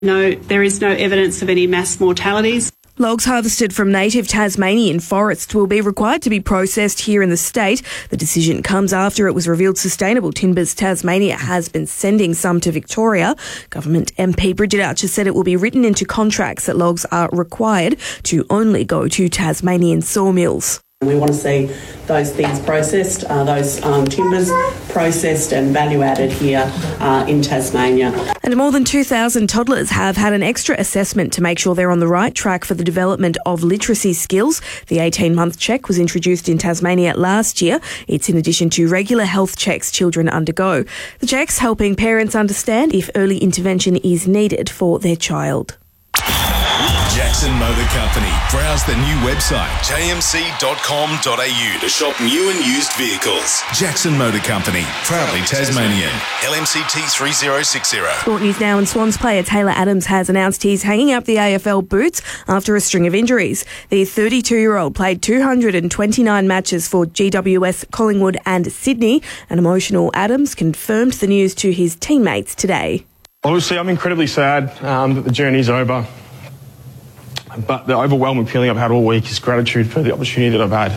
No, there is no evidence of any mass mortalities. Logs harvested from native Tasmanian forests will be required to be processed here in the state. The decision comes after it was revealed Sustainable Timbers Tasmania has been sending some to Victoria. Government MP Bridget Archer said it will be written into contracts that logs are required to only go to Tasmanian sawmills. We want to see those things processed, those timbers processed and value added here in Tasmania. And more than 2,000 toddlers have had an extra assessment to make sure they're on the right track for the development of literacy skills. The 18-month check was introduced in Tasmania last year. It's in addition to regular health checks children undergo. The check's helping parents understand if early intervention is needed for their child. Jackson Motor Company. Browse the new website, jmc.com.au, to shop new and used vehicles. Jackson Motor Company, proudly Tasmanian. LMCT 3060. Sport News now, and Swans player Taylor Adams has announced he's hanging up the AFL boots after a string of injuries. The 32-year-old played 229 matches for GWS, Collingwood and Sydney. An emotional Adams confirmed the news to his teammates today. Obviously, I'm incredibly sad that the journey's over. But the overwhelming feeling I've had all week is gratitude for the opportunity that I've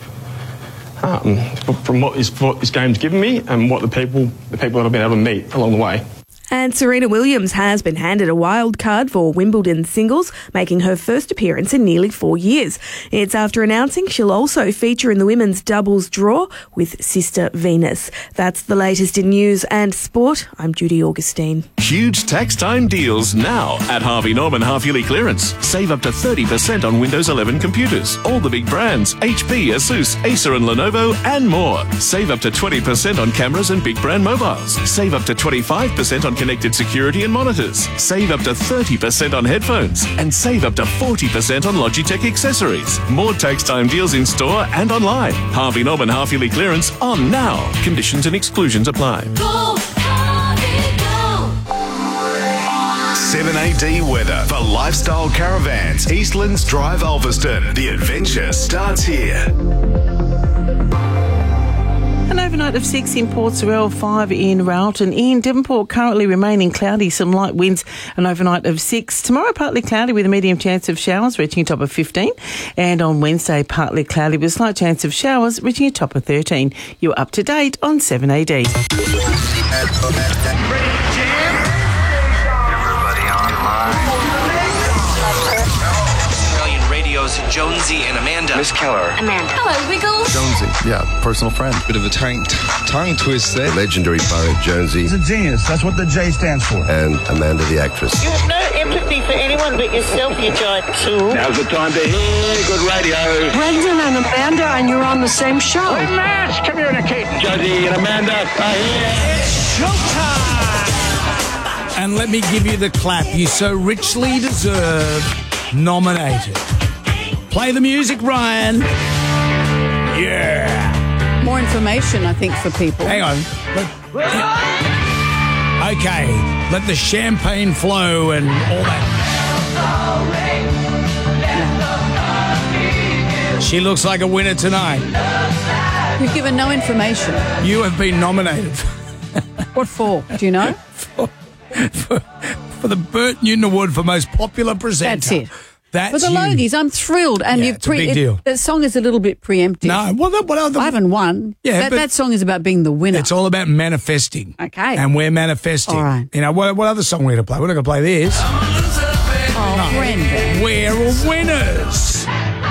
had from what this game's given me and what the people that I've been able to meet along the way. And Serena Williams has been handed a wild card for Wimbledon singles, making her first appearance in nearly 4 years. It's after announcing she'll also feature in the women's doubles draw with sister Venus. That's the latest in news and sport. I'm Judy Augustine. Huge tax time deals now at Harvey Norman half-yearly clearance. Save up to 30% on Windows 11 computers. All the big brands, HP, Asus, Acer and Lenovo and more. Save up to 20% on cameras and big brand mobiles. Save up to 25% on connected security and monitors. Save up to 30% on headphones. And save up to 40% on Logitech accessories. More tax time deals in store and online. Harvey Norman half-yearly clearance on now. Conditions and exclusions apply. Go, Harvey, go. 7AD weather for Lifestyle Caravans, Eastlands Drive, Ulverston. The adventure starts here. An overnight of 6 in Port Sorell, 5 in Rowton. In Devonport, currently remaining cloudy, some light winds, an overnight of 6. Tomorrow, partly cloudy with a medium chance of showers, reaching a top of 15. And on Wednesday, partly cloudy with a slight chance of showers, reaching a top of 13. You're up to date on 7AD. Everybody online. Jonesy and Amanda. Miss Keller. Amanda. Hello, Wiggles. Jonesy, yeah, personal friend. Bit of a tongue twist there. Legendary poet Jonesy. He's a genius. That's what the J stands for. And Amanda the actress. You have no empathy for anyone but yourself, you giant tool. Now's the time to hear good radio. Brendan and Amanda, and you're on the same show. We're mass communicating. Jonesy and Amanda are here. It's showtime! And let me give you the clap you so richly deserve. Nominated. Play the music, Ryan. Yeah. More information, I think, for people. Hang on. Okay. Let the champagne flow and all that. She looks like a winner tonight. You've given no information. You have been nominated. What for? Do you know? for the Bert Newton Award for most popular presenter. That's it. That's for the Logies, I'm thrilled. And yeah, it's a big deal. That song is a little bit preemptive. No, well, I haven't won. Yeah, that song is about being the winner. It's all about manifesting. Okay. And we're manifesting. All right. You know, what other song we're going to play? We're not going to play this. Oh, Brendan. We're winners.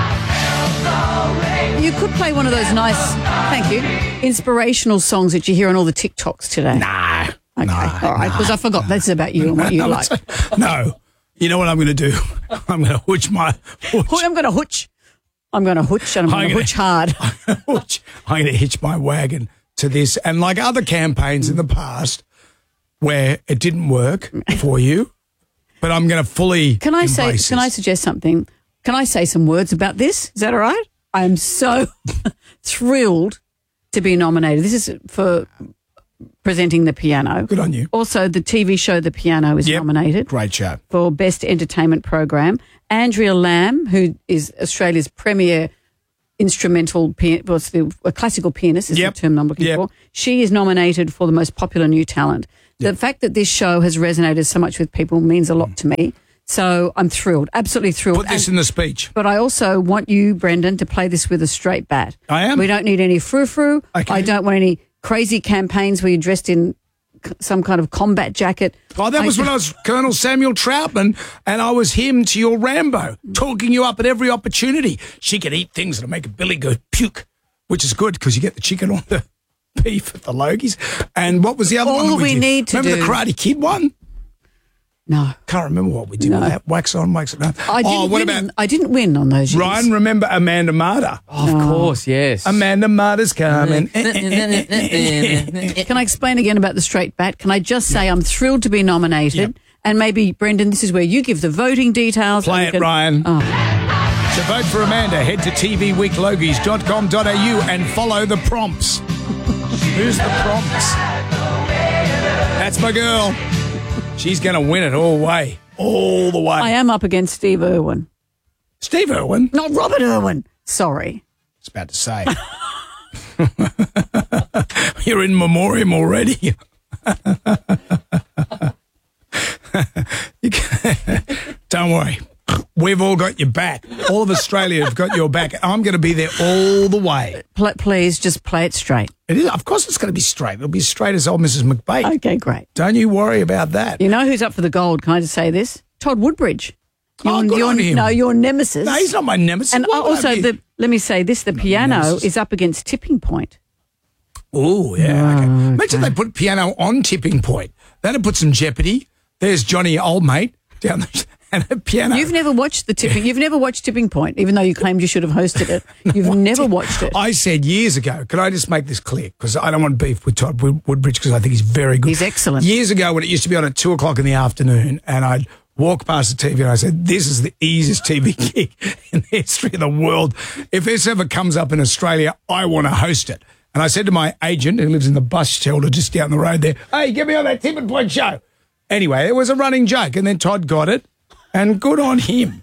You could play one of those nice, thank you, inspirational songs that you hear on all the TikToks today. Nah. Okay. No, all right, because I forgot. This is about you and what you like. No. You know what I'm going to do? I'm going to hooch my... I'm going to hooch. I'm going to hooch, and I'm going to hooch hard. I'm going to hitch my wagon to this. And like other campaigns in the past where it didn't work for you, but I'm going to fully Can I suggest something? Can I say some words about this? Is that all right? I am so thrilled to be nominated. This is for presenting The Piano. Good on you. Also, the TV show The Piano is nominated. Great show. For Best Entertainment Program. Andrea Lamb, who is Australia's premier instrumental a classical pianist is the term I'm looking for. She is nominated for the most popular new talent. The fact that this show has resonated so much with people means a lot to me. So I'm thrilled, absolutely thrilled. Put this in the speech. But I also want you, Brendan, to play this with a straight bat. I am. We don't need any frou-frou. Okay. I don't want any crazy campaigns where you're dressed in some kind of combat jacket. Oh, that was when I was Colonel Samuel Troutman, and I was him to your Rambo, talking you up at every opportunity. She could eat things that'll make a Billy go puke, which is good because you get the chicken on the beef at the Logies. And what was the other one? All we need to remember do. the Karate Kid one? No. Can't remember what we did with that. Wax on, wax off. I didn't win on those years. Ryan, remember Amanda Marder? Of course, yes. Amanda Marder's coming. Can I explain again about the straight bat? Can I just say I'm thrilled to be nominated? Yep. And maybe, Brendan, this is where you give the voting details. Play it, Ryan. Oh. To vote for Amanda, head to tvweeklogies.com.au and follow the prompts. Who's the prompts? That's my girl. She's going to win it all the way. I am up against Steve Irwin. Steve Irwin? Not Robert Irwin. Sorry. I was about to say. You're in memoriam already. Don't worry. We've all got your back. All of Australia have got your back. I'm going to be there all the way. Please, just play it straight. It is. Of course it's going to be straight. It'll be straight as old Mrs. McBait. Okay, great. Don't you worry about that. You know who's up for the gold? Can I just say this? Todd Woodbridge. Good on him. No, your nemesis. No, he's not my nemesis. And Why would I also, be- let me say this, the piano nemesis. is up against Tipping Point. Oh, yeah. Okay. Imagine they put piano on Tipping Point. That'd put some jeopardy. There's Johnny, old mate, down the and a piano. You've never watched You've never watched Tipping Point, even though you claimed you should have hosted it. You've never watched it. I said years ago, can I just make this clear? Because I don't want beef with Todd Woodbridge because I think he's very good. He's excellent. Years ago when it used to be on at 2 o'clock in the afternoon and I'd walk past the TV and I said, this is the easiest TV gig in the history of the world. If this ever comes up in Australia, I want to host it. And I said to my agent, who lives in the bus shelter just down the road there, hey, get me on that Tipping Point show. Anyway, it was a running joke. And then Todd got it. And good on him.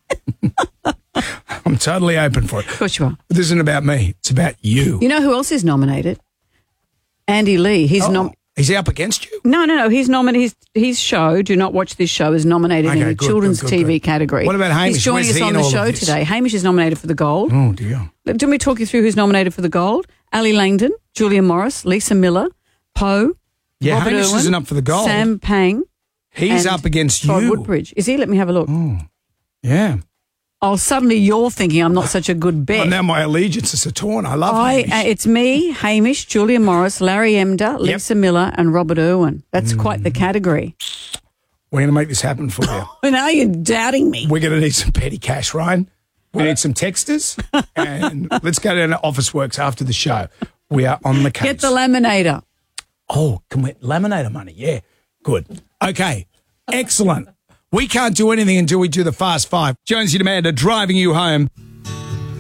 I'm totally open for it. Of course you are. This isn't about me. It's about you. You know who else is nominated? Andy Lee. He's Is he up against you? No. He's nominated. His show, Do Not Watch This Show, is nominated in the children's TV category. What about Hamish? He's joining Where's us he on in the all of show this? today. Hamish is nominated for the gold. Oh, dear. Do you want me to talk you through who's nominated for the gold? Ali Langdon, Julia Morris, Lisa Miller, Poe, Yeah, Robert Hamish Irwin, isn't up for the gold. Sam Pang. He's and up against Todd you. Woodbridge. Is he? Let me have a look. Yeah. Oh, suddenly you're thinking I'm not such a good bet. Well, now my allegiances are torn. I love Hamish. It's me, Hamish, Julia Morris, Larry Emder, Lisa Miller, and Robert Irwin. That's quite the category. We're going to make this happen for you. Now you're doubting me. We're going to need some petty cash, Ryan. We need some texters. And let's go down to Office Works after the show. We are on the case. Get the laminator. Oh, can we laminator money? Yeah, good. Okay, excellent. We can't do anything until we do the Fast Five. Jonesy and Amanda driving you home.